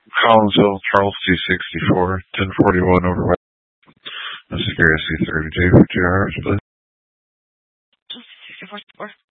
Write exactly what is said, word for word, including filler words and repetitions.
Collinsville, Charles two sixty-four, ten forty-one over West. Security C thirty-two for two hours, please. sixty-four.